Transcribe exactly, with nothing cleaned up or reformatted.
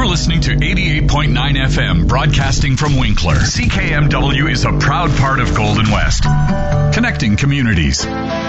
You're listening to eighty-eight point nine F M, broadcasting from Winkler. C K M W is a proud part of Golden West, connecting communities.